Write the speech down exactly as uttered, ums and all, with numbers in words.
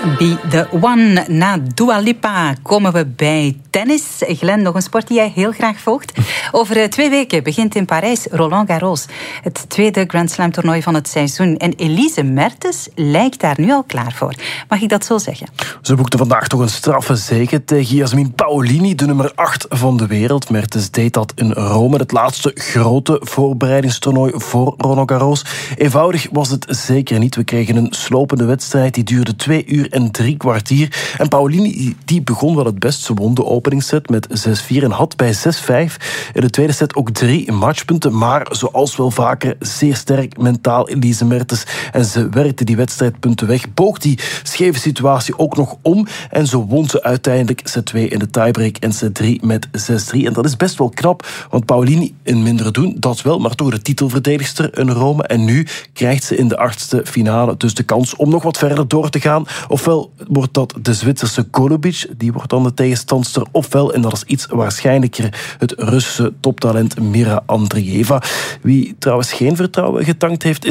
Be the One. Na Dua Lipa komen we bij tennis. Glenn, nog een sport die jij heel graag volgt. Over twee weken begint in Parijs Roland Garros. Het tweede Grand Slam toernooi van het seizoen. En Elise Mertens lijkt daar nu al klaar voor. Mag ik dat zo zeggen? Ze boekte vandaag toch een straffe zege tegen Yasmin Paolini, de nummer acht van de wereld. Mertens deed dat in Rome, het laatste grote voorbereidingstoernooi voor Roland Garros. Eenvoudig was het zeker niet. We kregen een slopende wedstrijd, die duurde twee uur en drie kwartier. En Paolini die begon wel het best. Ze won de openingsset met zes vier en had bij zes vijf in de tweede set ook drie matchpunten. Maar zoals wel vaker, zeer sterk mentaal Elise Mertens. En ze werkte die wedstrijdpunten weg, boog die scheve situatie ook nog om. En zo won ze uiteindelijk set twee in de tiebreak en set drie met zes drie. En dat is best wel knap, want Paolini in minder doen, dat wel, maar toch de titelverdedigster in Rome. En nu krijgt ze in de achtste finale dus de kans om nog wat verder door te gaan. Ofwel wordt dat de Zwitserse Golubic, die wordt dan de tegenstandster. Ofwel, en dat is iets waarschijnlijker, het Russische toptalent Mira Andreeva. Wie trouwens geen vertrouwen getankt heeft, is